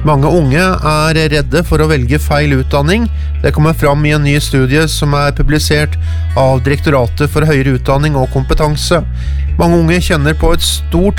Mange unge redde for å velge feil utdanning. Det kommer fram I en ny studie som publisert av Direktoratet for høyere utdanning og kompetanse. Mange unge kjenner på et stort